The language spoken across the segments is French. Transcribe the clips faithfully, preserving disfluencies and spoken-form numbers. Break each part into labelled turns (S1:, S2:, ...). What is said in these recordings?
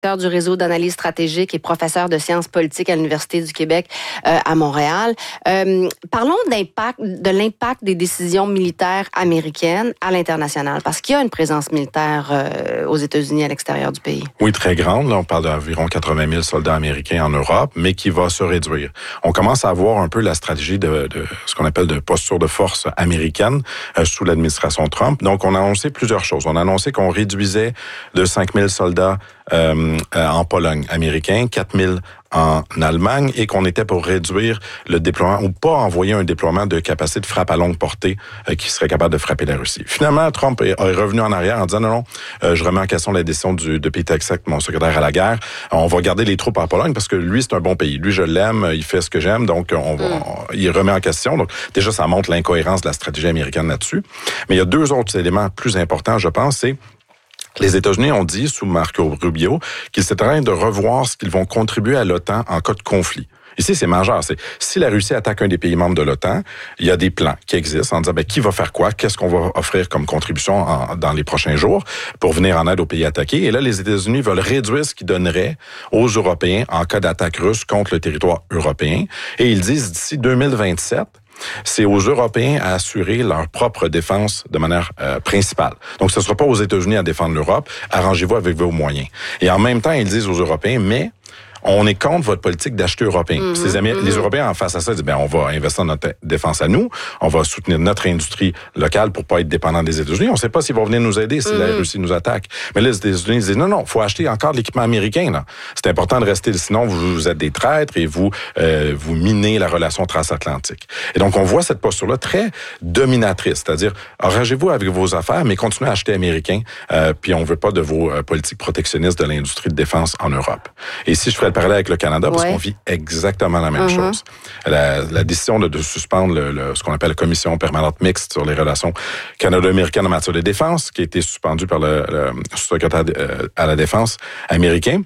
S1: du réseau d'analyse stratégique et professeur de sciences politiques à l'Université du Québec euh, à Montréal. Euh, parlons d'impact, de l'impact des décisions militaires américaines à l'international, parce qu'il y a une présence militaire euh, aux États-Unis à l'extérieur du pays.
S2: Oui, très grande. Là, on parle d'environ quatre-vingt mille soldats américains en Europe, mais qui va se réduire. On commence à voir un peu la stratégie de, de ce qu'on appelle de posture de force américaine euh, sous l'administration Trump. Donc, on a annoncé plusieurs choses. On a annoncé qu'on réduisait de cinq mille soldats Euh, euh, en Pologne américain, quatre mille en Allemagne, et qu'on était pour réduire le déploiement ou pas envoyer un déploiement de capacité de frappe à longue portée euh, qui serait capable de frapper la Russie. Finalement, Trump est, est revenu en arrière en disant non, non, euh, je remets en question la décision du, de Pete Hegseth, mon secrétaire à la guerre. On va garder les troupes en Pologne parce que lui, c'est un bon pays. Lui, je l'aime, il fait ce que j'aime, donc on va, mm. on, il remet en question. Donc déjà, ça montre l'incohérence de la stratégie américaine là-dessus. Mais il y a deux autres éléments plus importants, je pense, c'est les États-Unis ont dit, sous Marco Rubio, qu'ils étaient en train de revoir ce qu'ils vont contribuer à l'OTAN en cas de conflit. Ici, c'est majeur. C'est si la Russie attaque un des pays membres de l'OTAN, il y a des plans qui existent en disant ben, qui va faire quoi, qu'est-ce qu'on va offrir comme contribution en, dans les prochains jours pour venir en aide aux pays attaqués. Et là, les États-Unis veulent réduire ce qu'ils donneraient aux Européens en cas d'attaque russe contre le territoire européen. Et ils disent d'ici deux mille vingt-sept, c'est aux Européens à assurer leur propre défense de manière euh, principale. Donc, ce ne sera pas aux États-Unis à défendre l'Europe. Arrangez-vous avec vos moyens. Et en même temps, ils disent aux Européens, mais on est contre votre politique d'acheter européen. Mm-hmm, Ces Amé- mm-hmm. Les Européens, en face à ça, disent, ben, on va investir dans notre défense à nous, on va soutenir notre industrie locale pour pas être dépendant des États-Unis. On ne sait pas s'ils vont venir nous aider si mm-hmm. la Russie nous attaque. Mais là, les États-Unis disent, non, non, faut acheter encore de l'équipement américain, là. C'est important de rester, sinon vous, vous êtes des traîtres et vous, euh, vous minez la relation transatlantique. Et donc, on voit cette posture-là très dominatrice, c'est-à-dire, arrangez-vous avec vos affaires, mais continuez à acheter américain, euh, puis on veut pas de vos euh, politiques protectionnistes de l'industrie de défense en Europe. Et si je ferais le parallèle avec le Canada, parce ouais. qu'on vit exactement la même uh-huh. chose. La, la décision de, de suspendre le, le, ce qu'on appelle la commission permanente mixte sur les relations canado-américaines en matière de défense, qui a été suspendue par le, le secrétaire à la défense américain,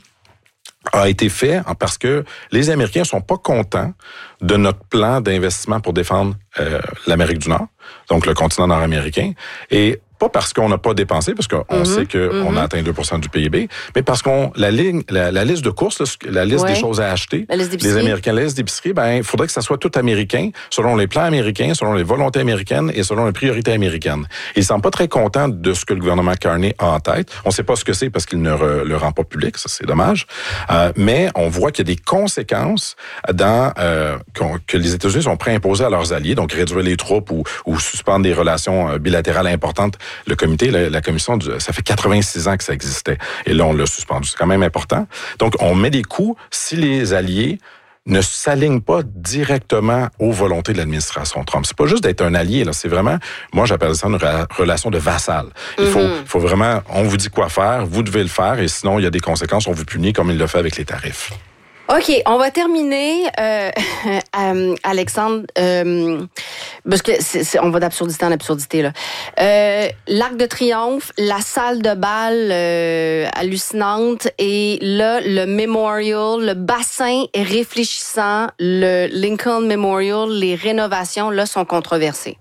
S2: a été fait parce que les Américains sont pas contents de notre plan d'investissement pour défendre euh, l'Amérique du Nord, donc le continent nord-américain, et pas parce qu'on n'a pas dépensé, parce qu'on mm-hmm, sait qu'on mm-hmm. a atteint deux pour cent du P I B, mais parce qu'on la ligne, la, la liste de courses, la liste ouais. des choses à acheter, les Américains, la liste d'épicerie, ben il faudrait que ça soit tout américain, selon les plans américains, selon les volontés américaines et selon les priorités américaines. Ils ne sont pas très contents de ce que le gouvernement Carney a en tête. On ne sait pas ce que c'est parce qu'il ne re, le rend pas public, ça c'est dommage. Euh, mais on voit qu'il y a des conséquences dans euh, que les États-Unis sont prêts à imposer à leurs alliés, donc réduire les troupes ou, ou suspendre des relations bilatérales importantes. Le comité, la, la commission, ça fait quatre-vingt-six ans que ça existait. Et là, on l'a suspendu. C'est quand même important. Donc, on met des coups si les alliés ne s'alignent pas directement aux volontés de l'administration Trump. C'est pas juste d'être un allié, là. C'est vraiment, moi, j'appelle ça une ra- relation de vassal. Il faut, mm-hmm. faut vraiment, on vous dit quoi faire, vous devez le faire, et sinon, il y a des conséquences, on vous punit comme il l'a fait avec les tarifs.
S1: OK, on va terminer, euh, euh, Alexandre, euh, parce que c'est, c'est, on va d'absurdité en absurdité, là. Euh, L'Arc de Triomphe, la salle de bal euh, hallucinante, et là, le Memorial, le bassin réfléchissant, le Lincoln Memorial, les rénovations, là, sont controversées.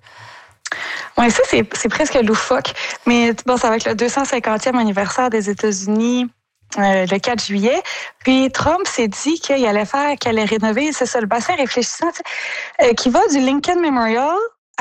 S3: Oui, ça, c'est, c'est presque loufoque. Mais bon, ça va être le deux cent cinquantième anniversaire des États-Unis. Euh, le quatre juillet. Puis Trump s'est dit qu'il allait faire, qu'il allait rénover, c'est ça, le bassin réfléchissant, euh, qui va du Lincoln Memorial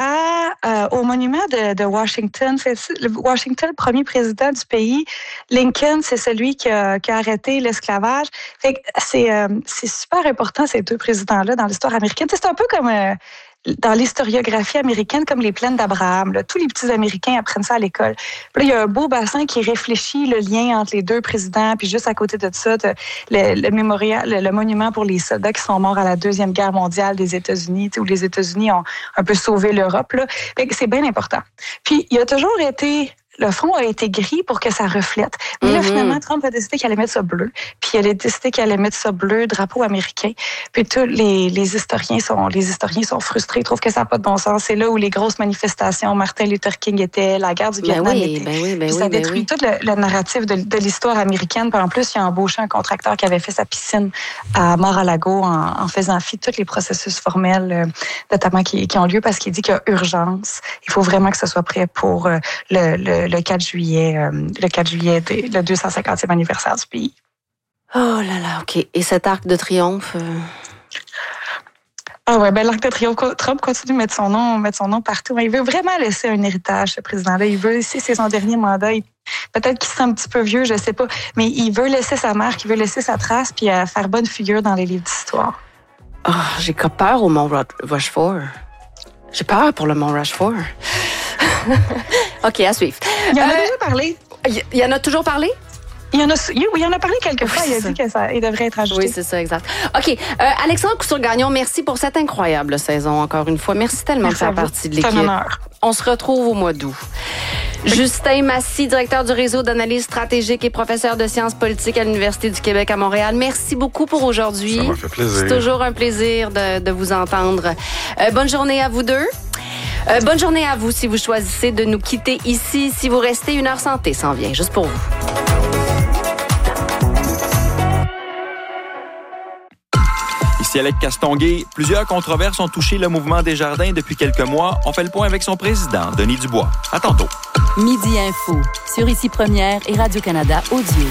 S3: à, euh, au monument de, de Washington. C'est, le Washington, le premier président du pays. Lincoln, c'est celui qui a, qui a arrêté l'esclavage. Fait que c'est, euh, c'est super important, ces deux présidents-là, dans l'histoire américaine. C'est un peu comme... Euh, dans l'historiographie américaine, comme les plaines d'Abraham. Là, tous les petits Américains apprennent ça à l'école. Puis là, il y a un beau bassin qui réfléchit le lien entre les deux présidents. Puis juste à côté de ça, le, le mémorial, le, le monument pour les soldats qui sont morts à la Deuxième Guerre mondiale des États-Unis, où les États-Unis ont un peu sauvé l'Europe. Là. Fait que c'est bien important. Puis, il a toujours été... Le fond a été gris pour que ça reflète. Mais là, mm-hmm. finalement, Trump a décidé qu'il allait mettre ça bleu. Puis il a décidé qu'il allait mettre ça bleu, drapeau américain. Puis tous les, les historiens sont les historiens sont frustrés, ils trouvent que ça n'a pas de bon sens. C'est là où les grosses manifestations, Martin Luther King était, la guerre du Vietnam
S1: ben oui,
S3: était.
S1: Ben oui, ben
S3: puis
S1: oui,
S3: ça
S1: ben
S3: détruit
S1: oui.
S3: tout le, le narratif de, de l'histoire américaine. Puis en plus, il a embauché un contracteur qui avait fait sa piscine à Mar-a-Lago en, en faisant fi de tous les processus formels, euh, notamment qui, qui ont lieu parce qu'il dit qu'il y a urgence. Il faut vraiment que ce soit prêt pour euh, le, le, le quatre juillet. Le quatre juillet, le deux cent cinquantième anniversaire du pays.
S1: Oh là là, OK. Et cet arc de triomphe... Euh...
S3: Ah ouais, ben l'arc de triomphe, Trump continue de mettre son nom, mettre son nom partout. Il veut vraiment laisser un héritage, ce président-là. Il veut laisser, c'est son dernier mandat. Il, peut-être qu'il sera un petit peu vieux, je sais pas, mais il veut laisser sa marque, il veut laisser sa trace, puis euh, faire bonne figure dans les livres d'histoire.
S1: Oh, j'ai peur au Mont Rushmore. J'ai peur pour le Mont Rushmore. OK, à suivre.
S3: Il en a
S1: euh,
S3: déjà parlé.
S1: Il, il en a toujours parlé?
S3: Il y en a, oui, il y en a parlé quelques fois. Il a dit que ça, il devrait être ajouté.
S1: Oui, c'est ça, exact. OK. Euh, Alexandre Couture-Gagnon, merci pour cette incroyable saison, encore une fois. Merci tellement merci de faire partie de l'équipe.
S3: C'est un honneur.
S1: On se retrouve au mois d'août. Oui. Justin Massy, directeur du réseau d'analyse stratégique et professeur de sciences politiques à l'Université du Québec à Montréal. Merci beaucoup pour aujourd'hui.
S2: Ça m'a fait plaisir.
S1: C'est toujours un plaisir de, de vous entendre. Euh, bonne journée à vous deux. Euh, bonne journée à vous si vous choisissez de nous quitter ici. Si vous restez, Une heure santé s'en vient, juste pour vous.
S4: Ici Alex Castonguay. Plusieurs controverses ont touché le mouvement Desjardins depuis quelques mois. On fait le point avec son président, Denis Dubois. À tantôt.
S5: Midi Info, sur Ici Première et Radio-Canada Audio.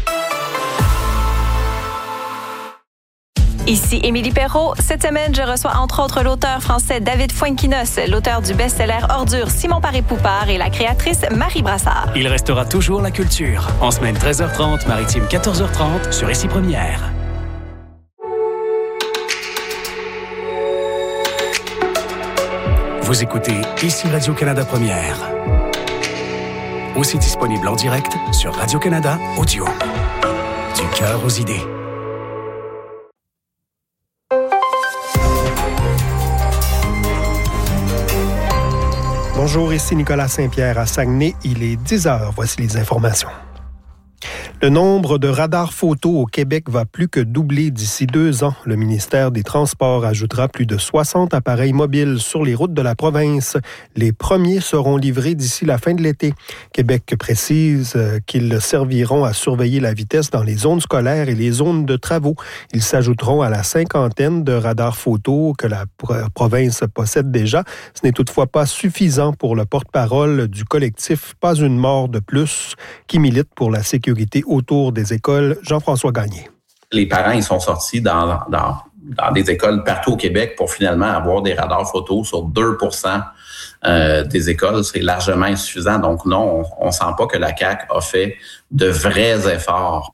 S6: Ici Émilie Perrault. Cette semaine, je reçois entre autres l'auteur français David Fuenquinos, l'auteur du best-seller Ordure Simon Paré-Poupard et la créatrice Marie Brassard.
S7: Il restera toujours la culture. En semaine treize heures trente, maritime quatorze heures trente, sur Ici Première. Vous écoutez Ici Radio-Canada Première. Aussi disponible en direct sur Radio-Canada Audio. Du cœur aux idées.
S8: Bonjour, ici Nicolas Saint-Pierre à Saguenay. Il est dix heures. Voici les informations. Le nombre de radars photo au Québec va plus que doubler d'ici deux ans. Le ministère des Transports ajoutera plus de soixante appareils mobiles sur les routes de la province. Les premiers seront livrés d'ici la fin de l'été. Québec précise qu'ils serviront à surveiller la vitesse dans les zones scolaires et les zones de travaux. Ils s'ajouteront à la cinquantaine de radars photo que la province possède déjà. Ce n'est toutefois pas suffisant pour le porte-parole du collectif Pas une mort de plus, qui milite pour la sécurité autour des écoles. Jean-François Gagné.
S9: Les parents, ils sont sortis dans, dans, dans des écoles partout au Québec pour finalement avoir des radars photo sur deux pour cent euh, des écoles. C'est largement insuffisant. Donc non, on ne sent pas que la C A Q a fait de vrais efforts.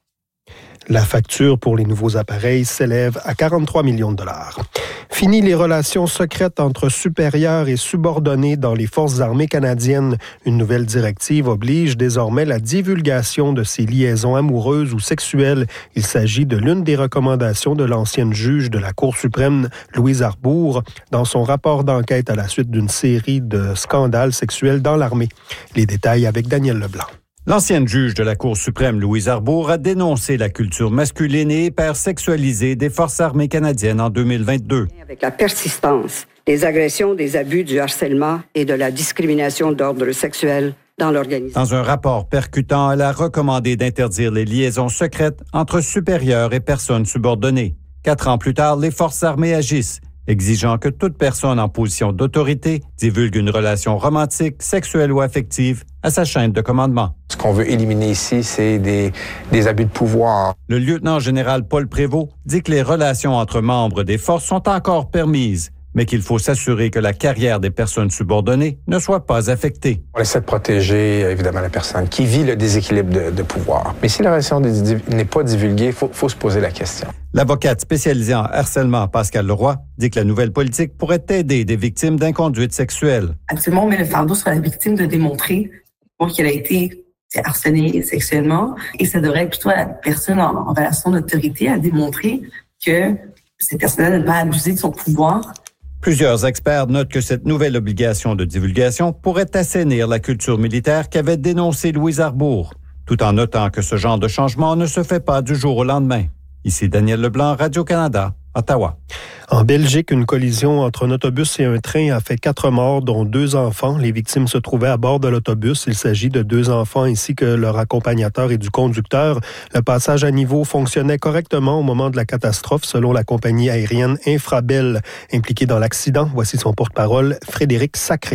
S8: La facture pour les nouveaux appareils s'élève à quarante-trois millions de dollars. Fini les relations secrètes entre supérieurs et subordonnés dans les forces armées canadiennes. Une nouvelle directive oblige désormais la divulgation de ces liaisons amoureuses ou sexuelles. Il s'agit de l'une des recommandations de l'ancienne juge de la Cour suprême, Louise Arbour, dans son rapport d'enquête à la suite d'une série de scandales sexuels dans l'armée. Les détails avec Daniel Leblanc.
S10: L'ancienne juge de la Cour suprême, Louise Arbour, a dénoncé la culture masculine et hypersexualisée des Forces armées canadiennes en deux mille vingt-deux.
S11: Avec la persistance des agressions, des abus, du harcèlement et de la discrimination d'ordre sexuel dans l'organisation.
S10: Dans un rapport percutant, elle a recommandé d'interdire les liaisons secrètes entre supérieurs et personnes subordonnées. Quatre ans plus tard, les Forces armées agissent, exigeant que toute personne en position d'autorité divulgue une relation romantique, sexuelle ou affective à sa chaîne de commandement.
S12: Ce qu'on veut éliminer ici, c'est des, des abus de pouvoir.
S10: Le lieutenant-général Paul Prévost dit que les relations entre membres des forces sont encore permises, mais qu'il faut s'assurer que la carrière des personnes subordonnées ne soit pas affectée.
S12: On essaie de protéger, évidemment, la personne qui vit le déséquilibre de, de pouvoir. Mais si la relation n'est pas divulguée, il faut, faut se poser la question.
S10: L'avocate spécialisée en harcèlement, Pascal Leroy, dit que la nouvelle politique pourrait aider des victimes d'inconduite sexuelle.
S13: Actuellement, on met le fardeau sur la victime de démontrer qu'elle a été harcelée sexuellement, et ça devrait être plutôt à la personne en, en relation d'autorité à démontrer que cette personne n'a pas abusé de son pouvoir.
S10: Plusieurs experts notent que cette nouvelle obligation de divulgation pourrait assainir la culture militaire qu'avait dénoncée Louise Arbour, tout en notant que ce genre de changement ne se fait pas du jour au lendemain. Ici Daniel Leblanc, Radio-Canada, Ottawa.
S8: En Belgique, une collision entre un autobus et un train a fait quatre morts, dont deux enfants. Les victimes se trouvaient à bord de l'autobus. Il s'agit de deux enfants ainsi que leur accompagnateur et du conducteur. Le passage à niveau fonctionnait correctement au moment de la catastrophe, selon la compagnie aérienne Infrabel, impliquée dans l'accident. Voici son porte-parole, Frédéric Sacré.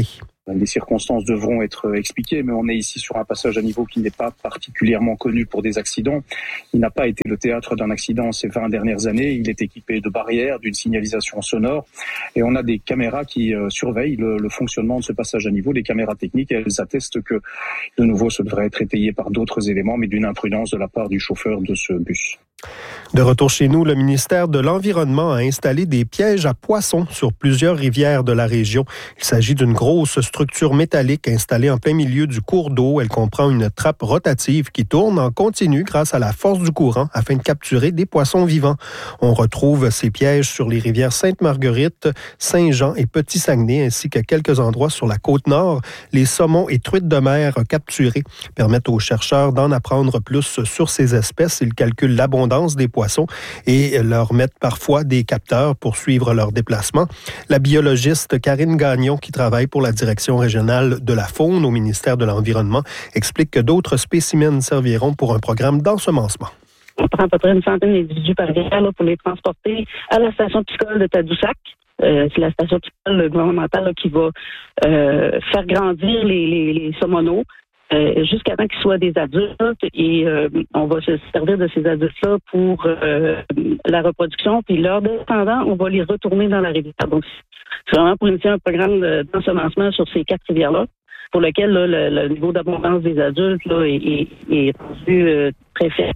S14: Les circonstances devront être expliquées, mais on est ici sur un passage à niveau qui n'est pas particulièrement connu pour des accidents. Il n'a pas été le théâtre d'un accident ces vingt dernières années. Il est équipé de barrières, d'une signalisation sonore, et on a des caméras qui euh, surveillent le, le fonctionnement de ce passage à niveau. Des caméras techniques, elles attestent que de nouveau ce devrait être étayé par d'autres éléments, mais d'une imprudence de la part du chauffeur de ce bus.
S8: De retour chez nous, le ministère de l'Environnement a installé des pièges à poissons sur plusieurs rivières de la région. Il s'agit d'une grosse structure métallique installée en plein milieu du cours d'eau. Elle comprend une trappe rotative qui tourne en continu grâce à la force du courant afin de capturer des poissons vivants. On retrouve ces pièges sur les rivières Sainte-Marguerite, Saint-Jean et Petit-Saguenay, ainsi que quelques endroits sur la côte nord. Les saumons et truites de mer capturés permettent aux chercheurs d'en apprendre plus sur ces espèces. Ils calculent l'abondance des poissons et leur mettent parfois des capteurs pour suivre leur déplacement. La biologiste Karine Gagnon, qui travaille pour la direction régionale de la faune au ministère de l'Environnement, explique que d'autres spécimens serviront pour un programme d'ensemencement.
S15: On prend à peu près une centaine d'individus par rivière là, pour les transporter à la station piscicole de Tadoussac. Euh, c'est la station piscicole gouvernementale là, qui va euh, faire grandir les, les, les saumoneaux euh, jusqu'à temps qu'ils soient des adultes, et euh, on va se servir de ces adultes-là pour euh, la reproduction, puis leurs descendants, on va les retourner dans la rivière. Donc, c'est vraiment pour initier un programme d'ensemencement sur ces quatre rivières-là, pour lequel là, le, le niveau d'abondance des adultes là, est, est, est rendu euh, très faible.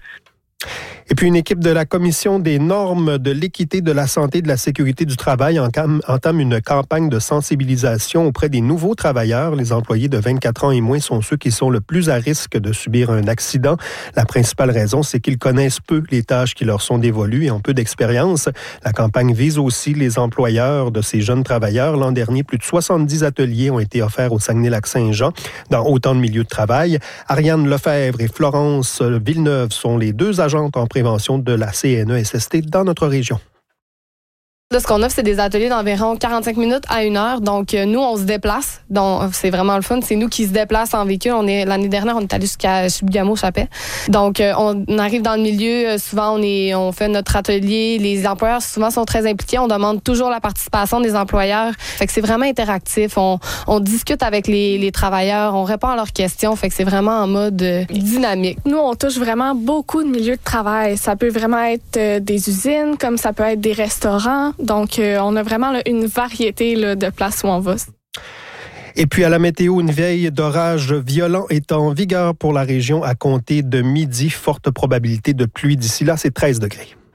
S8: Et puis, une équipe de la Commission des normes de l'équité, de la santé et de la sécurité du travail entame une campagne de sensibilisation auprès des nouveaux travailleurs. Les employés de vingt-quatre ans et moins sont ceux qui sont le plus à risque de subir un accident. La principale raison, c'est qu'ils connaissent peu les tâches qui leur sont dévolues et ont peu d'expérience. La campagne vise aussi les employeurs de ces jeunes travailleurs. L'an dernier, plus de soixante-dix ateliers ont été offerts au Saguenay-Lac-Saint-Jean dans autant de milieux de travail. Ariane Lefebvre et Florence Villeneuve sont les deux agentes en prévention de la C N E S S T dans notre région.
S16: Là, ce qu'on offre, c'est des ateliers d'environ quarante-cinq minutes à une heure. Donc, euh, nous, on se déplace. Donc, c'est vraiment le fun. C'est nous qui se déplacent en véhicule. On est, l'année dernière, on est allé jusqu'à Chibougamau-Chapais. Donc, euh, on arrive dans le milieu. Euh, souvent, on est, on fait notre atelier. Les employeurs, souvent, sont très impliqués. On demande toujours la participation des employeurs. Fait que c'est vraiment interactif. On, on discute avec les, les travailleurs. On répond à leurs questions. Fait que c'est vraiment en mode euh, dynamique.
S17: Nous, on touche vraiment beaucoup de milieux de travail. Ça peut vraiment être euh, des usines, comme ça peut être des restaurants. Donc, euh, on a vraiment là, une variété là, de places où on va.
S8: Et puis à la météo, une veille d'orage violent est en vigueur pour la région à compter de midi. Forte probabilité de pluie d'ici là, c'est treize degrés.